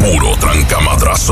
Puro trancamadrazo.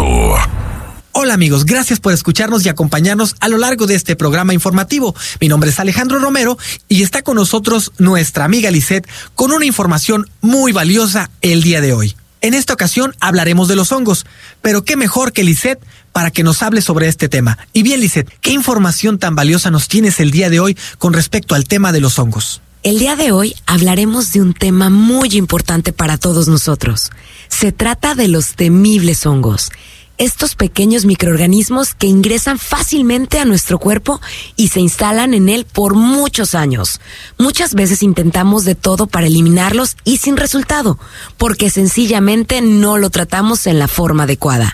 Hola amigos, gracias por escucharnos y acompañarnos a lo largo de este programa informativo. Mi nombre es Alejandro Romero y está con nosotros nuestra amiga Lisette con una información muy valiosa el día de hoy. En esta ocasión hablaremos de los hongos, pero qué mejor que Lisette para que nos hable sobre este tema. Y bien, Lisette, ¿qué información tan valiosa nos tienes el día de hoy con respecto al tema de los hongos? El día de hoy hablaremos de un tema muy importante para todos nosotros. Se trata de los temibles hongos. Estos pequeños microorganismos que ingresan fácilmente a nuestro cuerpo y se instalan en él por muchos años. Muchas veces intentamos de todo para eliminarlos y sin resultado, porque sencillamente no lo tratamos en la forma adecuada.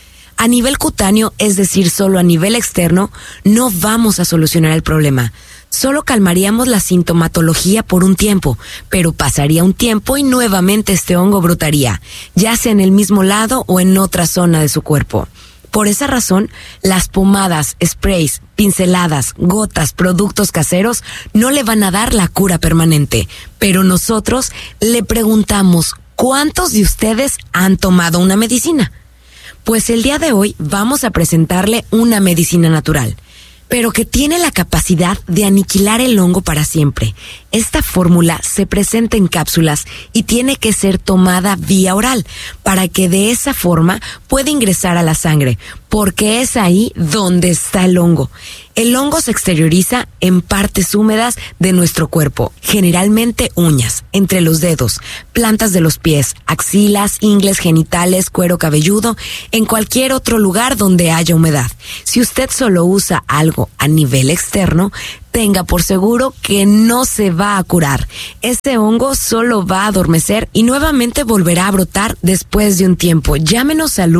A nivel cutáneo, es decir, solo a nivel externo, no vamos a solucionar el problema. Solo calmaríamos la sintomatología por un tiempo, pero pasaría un tiempo y nuevamente este hongo brotaría, ya sea en el mismo lado o en otra zona de su cuerpo. Por esa razón, las pomadas, sprays, pinceladas, gotas, productos caseros no le van a dar la cura permanente. Pero nosotros le preguntamos, ¿cuántos de ustedes han tomado una medicina? Pues el día de hoy vamos a presentarle una medicina natural, pero que tiene la capacidad de aniquilar el hongo para siempre. Esta fórmula se presenta en cápsulas y tiene que ser tomada vía oral para que de esa forma pueda ingresar a la sangre, porque es ahí donde está el hongo. El hongo se exterioriza en partes húmedas de nuestro cuerpo, generalmente uñas, entre los dedos, plantas de los pies, axilas, ingles, genitales, cuero cabelludo, en cualquier otro lugar donde haya humedad. Si usted solo usa algo a nivel externo, tenga por seguro que no se va a curar. Este hongo solo va a adormecer y nuevamente volverá a brotar después de un tiempo. Llámenos al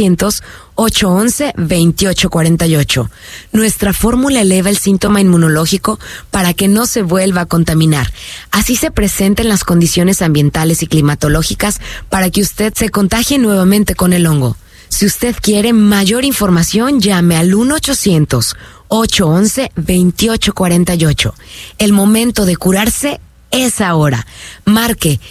1-800-811-2848. Nuestra fórmula eleva el síntoma inmunológico para que no se vuelva a contaminar. Así se presenten las condiciones ambientales y climatológicas para que usted se contagie nuevamente con el hongo. Si usted quiere mayor información, llame al 1-800-811-2848. El momento de curarse es ahora. Marque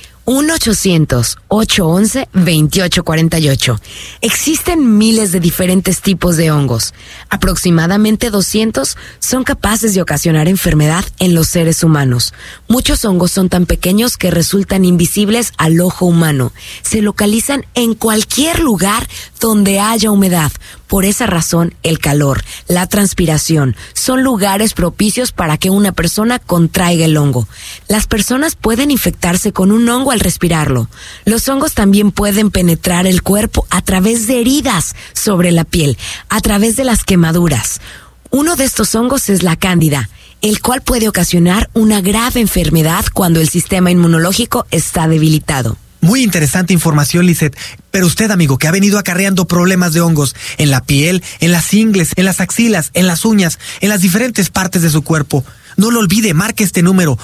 1-800-811-2848. Existen miles de diferentes tipos de hongos. Aproximadamente 200 son capaces de ocasionar enfermedad en los seres humanos. Muchos hongos son tan pequeños que resultan invisibles al ojo humano. Se localizan en cualquier lugar donde haya humedad. Por esa razón, el calor, la transpiración, son lugares propicios para que una persona contraiga el hongo. Las personas pueden infectarse con un hongo al respirarlo. Los hongos también pueden penetrar el cuerpo a través de heridas sobre la piel, a través de las quemaduras. Uno de estos hongos es la cándida, el cual puede ocasionar una grave enfermedad cuando el sistema inmunológico está debilitado. Muy interesante información, Lisette. Pero usted, amigo, que ha venido acarreando problemas de hongos en la piel, en las ingles, en las axilas, en las uñas, en las diferentes partes de su cuerpo, no lo olvide, marque este número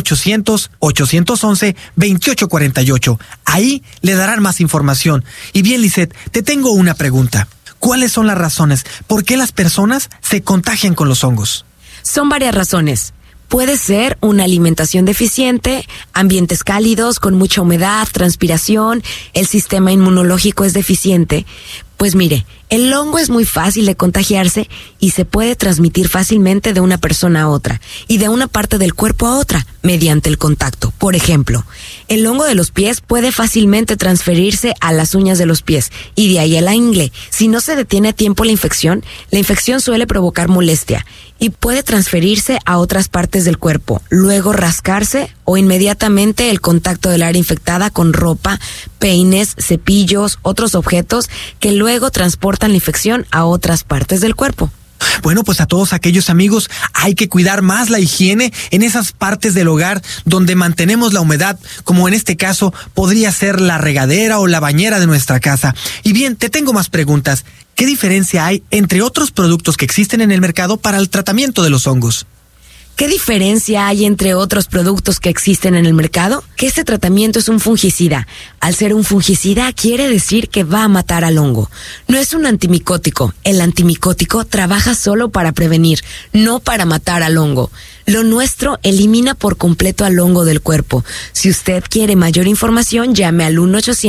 1-800-811-2848. Ahí le darán más información. Y bien, Lisette, te tengo una pregunta. ¿Cuáles son las razones por qué las personas se contagian con los hongos? Son varias razones. Puede ser una alimentación deficiente, ambientes cálidos con mucha humedad, transpiración, el sistema inmunológico es deficiente. Pues mire, el hongo es muy fácil de contagiarse y se puede transmitir fácilmente de una persona a otra y de una parte del cuerpo a otra mediante el contacto. Por ejemplo, el hongo de los pies puede fácilmente transferirse a las uñas de los pies y de ahí a la ingle. Si no se detiene a tiempo la infección suele provocar molestia y puede transferirse a otras partes del cuerpo, luego rascarse o inmediatamente el contacto del área infectada con ropa, peines, cepillos, otros objetos que luego transportan la infección a otras partes del cuerpo. Bueno, pues a todos aquellos amigos hay que cuidar más la higiene en esas partes del hogar donde mantenemos la humedad, como en este caso podría ser la regadera o la bañera de nuestra casa. Y bien, te tengo más preguntas. ¿Qué diferencia hay entre otros productos que existen en el mercado para el tratamiento de los hongos? ¿Qué diferencia hay entre otros productos que existen en el mercado? Que este tratamiento es un fungicida. Al ser un fungicida quiere decir que va a matar al hongo. No es un antimicótico. El antimicótico trabaja solo para prevenir, no para matar al hongo. Lo nuestro elimina por completo al hongo del cuerpo. Si usted quiere mayor información, llame al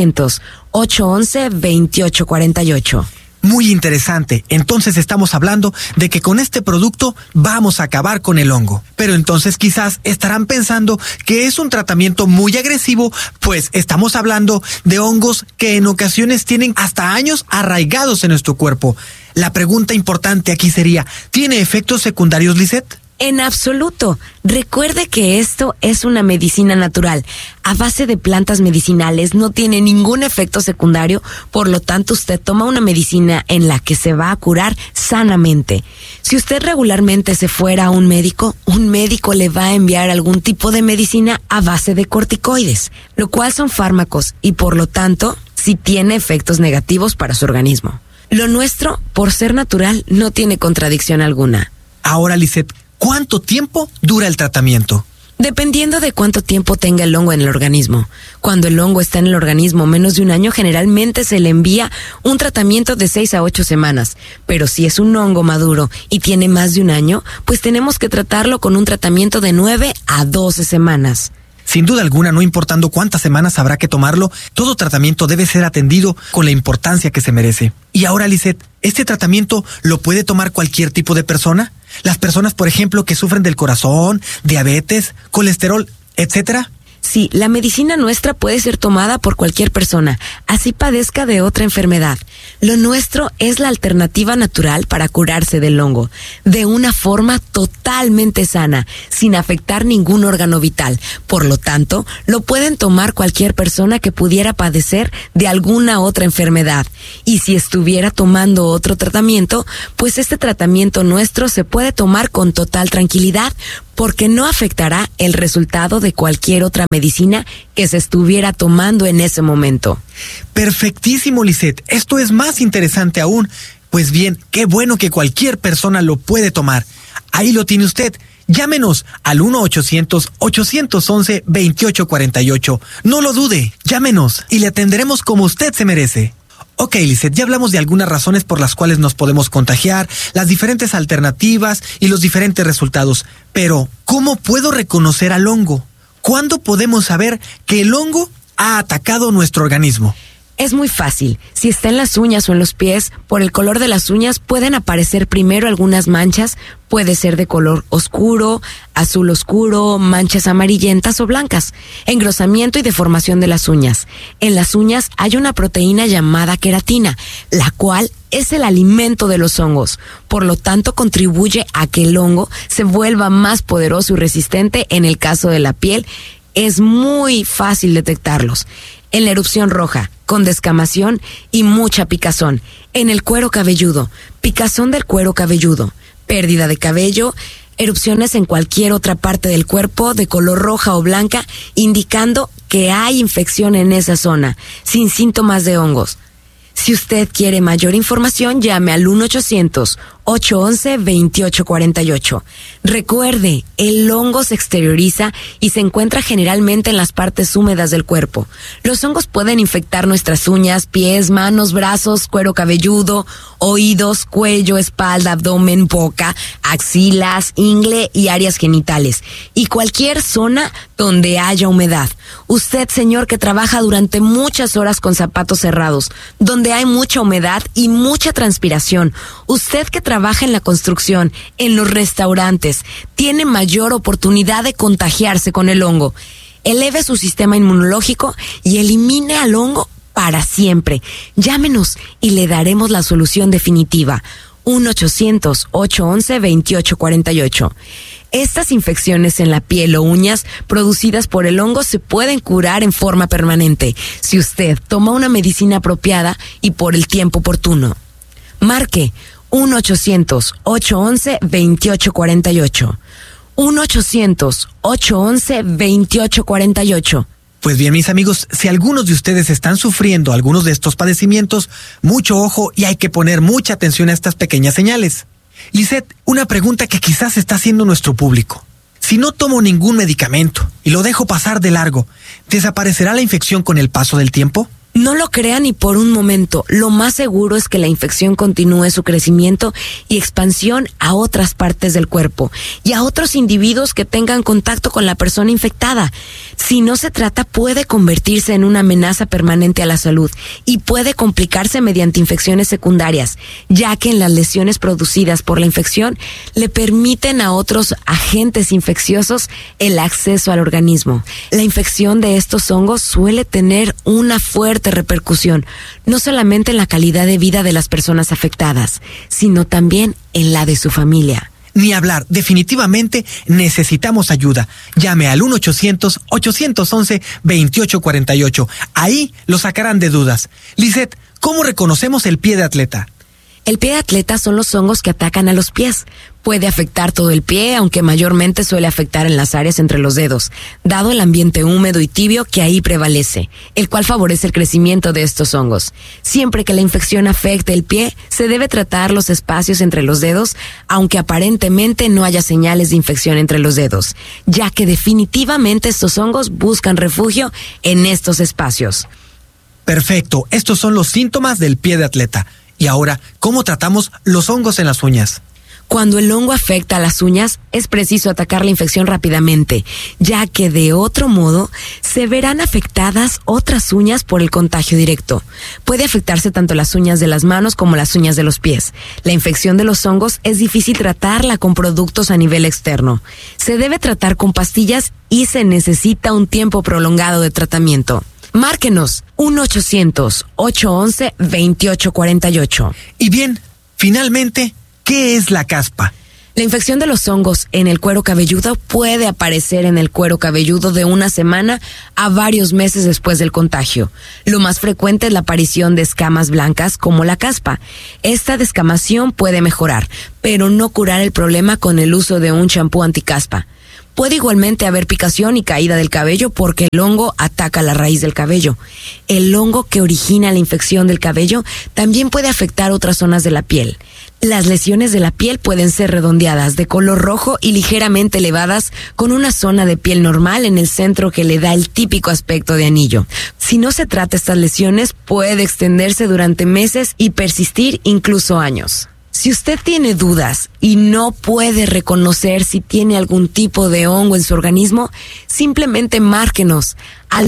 1-800-811-2848. Muy interesante. Entonces estamos hablando de que con este producto vamos a acabar con el hongo. Pero entonces quizás estarán pensando que es un tratamiento muy agresivo, pues estamos hablando de hongos que en ocasiones tienen hasta años arraigados en nuestro cuerpo. La pregunta importante aquí sería, ¿tiene efectos secundarios, Lisette? En absoluto. Recuerde que esto es una medicina natural. A base de plantas medicinales, no tiene ningún efecto secundario, por lo tanto usted toma una medicina en la que se va a curar sanamente. Si usted regularmente se fuera a un médico le va a enviar algún tipo de medicina a base de corticoides, lo cual son fármacos y por lo tanto sí tiene efectos negativos para su organismo. Lo nuestro, por ser natural, no tiene contradicción alguna. Ahora, Lisette, ¿cuánto tiempo dura el tratamiento? Dependiendo de cuánto tiempo tenga el hongo en el organismo. Cuando el hongo está en el organismo menos de un año, generalmente se le envía un tratamiento de 6 a 8 semanas. Pero si es un hongo maduro y tiene más de un año, pues tenemos que tratarlo con un tratamiento de 9 a 12 semanas. Sin duda alguna, no importando cuántas semanas habrá que tomarlo, todo tratamiento debe ser atendido con la importancia que se merece. Y ahora, Lisette, ¿este tratamiento lo puede tomar cualquier tipo de persona? Las personas, por ejemplo, que sufren del corazón, diabetes, colesterol, etcétera. Sí, la medicina nuestra puede ser tomada por cualquier persona, así padezca de otra enfermedad. Lo nuestro es la alternativa natural para curarse del hongo, de una forma totalmente sana, sin afectar ningún órgano vital. Por lo tanto, lo pueden tomar cualquier persona que pudiera padecer de alguna otra enfermedad. Y si estuviera tomando otro tratamiento, pues este tratamiento nuestro se puede tomar con total tranquilidad, porque no afectará el resultado de cualquier otra medicina que se estuviera tomando en ese momento. Perfectísimo, Lisette. Esto es más interesante aún. Pues bien, qué bueno que cualquier persona lo puede tomar. Ahí lo tiene usted. Llámenos al 1-800-811-2848. No lo dude, llámenos y le atenderemos como usted se merece. Ok, Lisette, ya hablamos de algunas razones por las cuales nos podemos contagiar, las diferentes alternativas y los diferentes resultados. Pero, ¿cómo puedo reconocer al hongo? ¿Cuándo podemos saber que el hongo ha atacado nuestro organismo? Es muy fácil. Si está en las uñas o en los pies, por el color de las uñas pueden aparecer primero algunas manchas. Puede ser de color oscuro, azul oscuro, manchas amarillentas o blancas. Engrosamiento y deformación de las uñas. En las uñas hay una proteína llamada queratina, la cual es el alimento de los hongos. Por lo tanto, contribuye a que el hongo se vuelva más poderoso y resistente. En el caso de la piel, es muy fácil detectarlos. En la erupción roja, con descamación y mucha picazón. En el cuero cabelludo, picazón del cuero cabelludo, pérdida de cabello, erupciones en cualquier otra parte del cuerpo de color roja o blanca, indicando que hay infección en esa zona, sin síntomas de hongos. Si usted quiere mayor información, llame al 1-800-811-2848. Recuerde, el hongo se exterioriza y se encuentra generalmente en las partes húmedas del cuerpo. Los hongos pueden infectar nuestras uñas, pies, manos, brazos, cuero cabelludo, oídos, cuello, espalda, abdomen, boca, axilas, ingle y áreas genitales. Y cualquier zona donde haya humedad. Usted, señor, que trabaja durante muchas horas con zapatos cerrados, donde hay mucha humedad y mucha transpiración. Usted que trabaja en la construcción, en los restaurantes, tiene mayor oportunidad de contagiarse con el hongo. Eleve su sistema inmunológico y elimine al hongo para siempre. Llámenos y le daremos la solución definitiva. 1-800-811-2848. Estas infecciones en la piel o uñas producidas por el hongo se pueden curar en forma permanente si usted toma una medicina apropiada y por el tiempo oportuno. Marque 1-800-811-2848. 1-800-811-2848. Pues bien, mis amigos, si algunos de ustedes están sufriendo algunos de estos padecimientos, mucho ojo y hay que poner mucha atención a estas pequeñas señales. Lisette, una pregunta que quizás está haciendo nuestro público. Si no tomo ningún medicamento y lo dejo pasar de largo, ¿desaparecerá la infección con el paso del tiempo? No lo crea ni por un momento. Lo más seguro es que la infección continúe su crecimiento y expansión a otras partes del cuerpo y a otros individuos que tengan contacto con la persona infectada. Si no se trata, puede convertirse en una amenaza permanente a la salud y puede complicarse mediante infecciones secundarias, ya que en las lesiones producidas por la infección le permiten a otros agentes infecciosos el acceso al organismo. La infección de estos hongos suele tener una fuerte repercusión, no solamente en la calidad de vida de las personas afectadas, sino también en la de su familia. Ni hablar, definitivamente necesitamos ayuda. Llame al 1-800-811-2848. Ahí lo sacarán de dudas. Lisette, ¿cómo reconocemos el pie de atleta? El pie de atleta son los hongos que atacan a los pies. Puede afectar todo el pie, aunque mayormente suele afectar en las áreas entre los dedos, dado el ambiente húmedo y tibio que ahí prevalece, el cual favorece el crecimiento de estos hongos. Siempre que la infección afecte el pie, se debe tratar los espacios entre los dedos, aunque aparentemente no haya señales de infección entre los dedos, ya que definitivamente estos hongos buscan refugio en estos espacios. Perfecto, estos son los síntomas del pie de atleta. Y ahora, ¿cómo tratamos los hongos en las uñas? Cuando el hongo afecta a las uñas, es preciso atacar la infección rápidamente, ya que de otro modo se verán afectadas otras uñas por el contagio directo. Puede afectarse tanto las uñas de las manos como las uñas de los pies. La infección de los hongos es difícil tratarla con productos a nivel externo. Se debe tratar con pastillas y se necesita un tiempo prolongado de tratamiento. Márquenos 1-800-811-2848. Y bien, finalmente, ¿qué es la caspa? La infección de los hongos en el cuero cabelludo puede aparecer en el cuero cabelludo de una semana a varios meses después del contagio. Lo más frecuente es la aparición de escamas blancas como la caspa. Esta descamación puede mejorar, pero no curar el problema con el uso de un champú anticaspa. Puede igualmente haber picación y caída del cabello porque el hongo ataca la raíz del cabello. El hongo que origina la infección del cabello también puede afectar otras zonas de la piel. Las lesiones de la piel pueden ser redondeadas, de color rojo y ligeramente elevadas, con una zona de piel normal en el centro que le da el típico aspecto de anillo. Si no se trata estas lesiones, puede extenderse durante meses y persistir incluso años. Si usted tiene dudas y no puede reconocer si tiene algún tipo de hongo en su organismo, simplemente márquenos al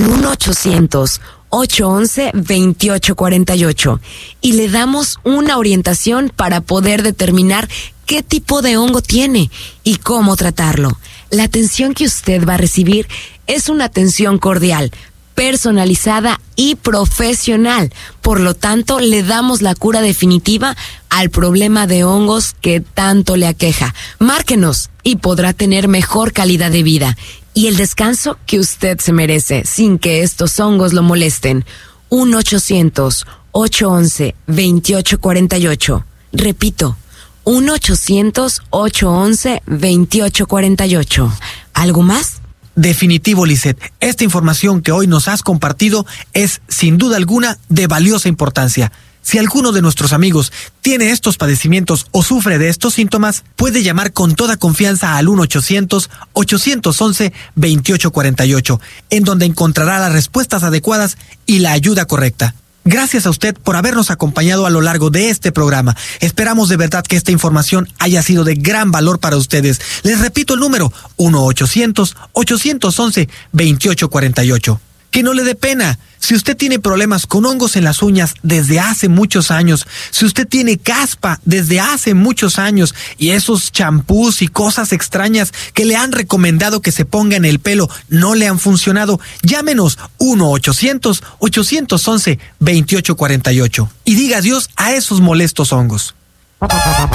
1-800-811-2848 y le damos una orientación para poder determinar qué tipo de hongo tiene y cómo tratarlo. La atención que usted va a recibir es una atención cordial, personalizada y profesional. Por lo tanto, le damos la cura definitiva al problema de hongos que tanto le aqueja. Márquenos y podrá tener mejor calidad de vida y el descanso que usted se merece sin que estos hongos lo molesten. 1-800-811-2848. Repito, 1-800-811-2848. ¿Algo más? Definitivo, Lisette. Esta información que hoy nos has compartido es, sin duda alguna, de valiosa importancia. Si alguno de nuestros amigos tiene estos padecimientos o sufre de estos síntomas, puede llamar con toda confianza al 1-800-811-2848, en donde encontrará las respuestas adecuadas y la ayuda correcta. Gracias a usted por habernos acompañado a lo largo de este programa. Esperamos de verdad que esta información haya sido de gran valor para ustedes. Les repito el número, 1-800-811-2848. Que no le dé pena. Si usted tiene problemas con hongos en las uñas desde hace muchos años, si usted tiene caspa desde hace muchos años y esos champús y cosas extrañas que le han recomendado que se ponga en el pelo no le han funcionado, llámenos 1-800-811-2848 y diga adiós a esos molestos hongos.